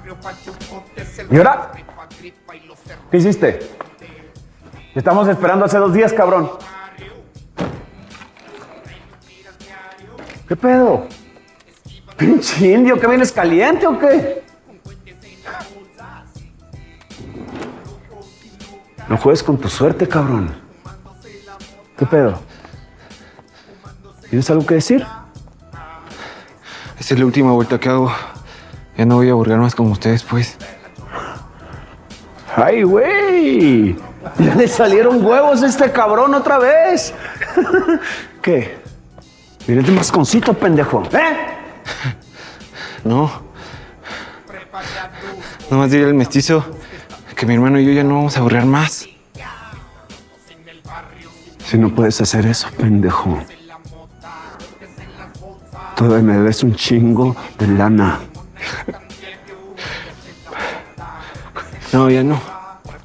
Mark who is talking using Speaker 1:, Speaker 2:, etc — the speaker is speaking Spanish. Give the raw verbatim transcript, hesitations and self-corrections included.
Speaker 1: ¿Y ahora? ¿Qué hiciste? Te estamos esperando hace dos días, cabrón. ¿Qué pedo? Pinche indio, ¿qué vienes caliente o qué? No juegues con tu suerte, cabrón. ¿Qué pedo? ¿Tienes algo que decir?
Speaker 2: Esta es la última vuelta que hago. Ya no voy a burlar más como ustedes, pues.
Speaker 1: ¡Ay, güey! Ya le salieron huevos a este cabrón otra vez. ¿Qué? Mírate más concito, pendejo. ¿Eh?
Speaker 2: No. Nomás diré al mestizo que mi hermano y yo ya no vamos a burlar más.
Speaker 1: Si no puedes hacer eso, pendejo. Todavía me debes un chingo de lana.
Speaker 2: No, ya no.